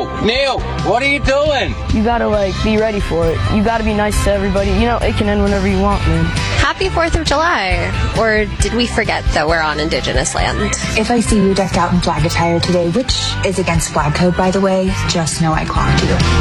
Neil, what are you doing? You gotta, be ready for it. You gotta be nice to everybody. You know, it can end whenever you want, man. Happy 4th of July. Or did we forget that we're on Indigenous land? If I see you decked out in flag attire today, which is against flag code, by the way, just know I clocked you.